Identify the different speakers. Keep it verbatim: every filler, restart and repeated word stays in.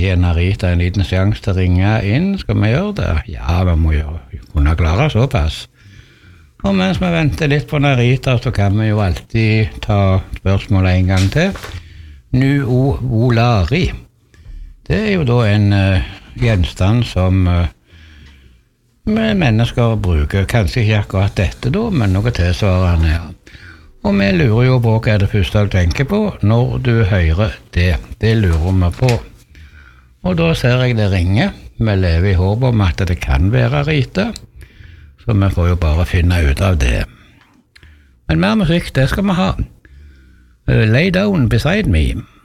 Speaker 1: gi Rita en liten sjanse til å ringe inn. Skal vi gjøre det? Ja, vi må jo kunne klare såpass. Og mens vi venter litt på Rita, så kan vi jo alltid ta spørsmålet en gang til. Nuvolari. Det er jo da en uh, gjenstand som uh, mennesker bruker. Kanskje ikke akkurat dette da, men noe tilsvarende, ja. Og vi lurer jo på hva er det første du tenker på når du hører det. Det lurer vi på. Og da ser jeg det ringer. Vi lever i håp om at det kan være Rita, så vi får jo bare finne ut av det. Men mer musikk, det skal vi ha. Uh, Lay Down Beside Me.